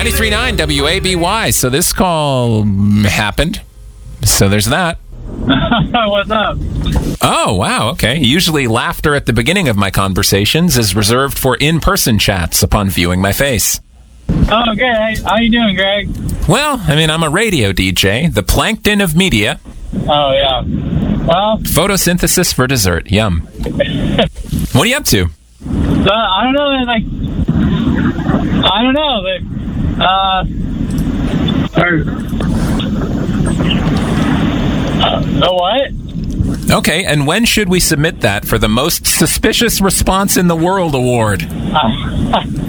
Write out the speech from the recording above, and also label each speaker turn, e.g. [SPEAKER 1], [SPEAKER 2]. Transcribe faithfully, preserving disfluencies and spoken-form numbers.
[SPEAKER 1] ninety-three point nine W A B Y. So this call happened. So there's that.
[SPEAKER 2] What's up?
[SPEAKER 1] Oh, wow. Okay. Usually laughter at the beginning of my conversations is reserved for in-person chats upon viewing my face.
[SPEAKER 2] Oh, good. Hey, how you doing, Greg?
[SPEAKER 1] Well, I mean, I'm a radio D J, the plankton of media.
[SPEAKER 2] Oh, yeah. Well,
[SPEAKER 1] photosynthesis for dessert. Yum. What are you up to?
[SPEAKER 2] Uh, I don't know. Like, I don't know. But, uh, or, uh, what?
[SPEAKER 1] Okay, and when should we submit that for the most suspicious response in the world award?
[SPEAKER 2] Uh,